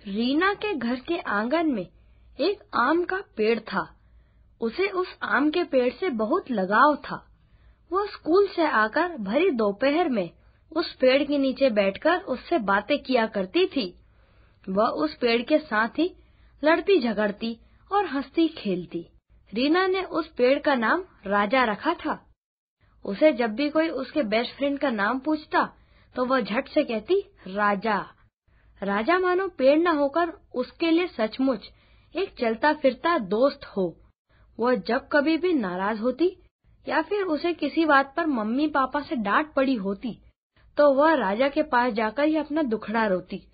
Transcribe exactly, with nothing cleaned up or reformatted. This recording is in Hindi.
रीना के घर के आंगन में एक आम का पेड़ था। उसे उस आम के पेड़ से बहुत लगाव था। वह स्कूल से आकर भरी दोपहर में उस पेड़ के नीचे बैठकर उससे बातें किया करती थी। वह उस पेड़ के साथ ही लड़ती झगड़ती और हंसती खेलती। रीना ने उस पेड़ का नाम राजा रखा था। उसे जब भी कोई उसके बेस्ट फ्रेंड का नाम पूछता तो वह झट से कहती राजा। राजा मानो पेड़ न होकर उसके लिए सचमुच एक चलता फिरता दोस्त हो। वह जब कभी भी नाराज होती या फिर उसे किसी बात पर मम्मी पापा से डांट पड़ी होती तो वह राजा के पास जाकर ही अपना दुखड़ा रोती।